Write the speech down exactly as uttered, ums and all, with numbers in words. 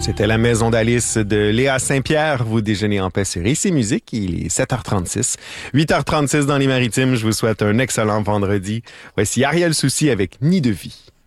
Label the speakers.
Speaker 1: C'était la maison d'Alice de Léa Saint-Pierre. Vous déjeunez en paix sur Ici Musique. Il est sept heures trente-six. huit heures trente-six dans les Maritimes. Je vous souhaite un excellent vendredi. Voici Ariel Soucy avec Nid de vie.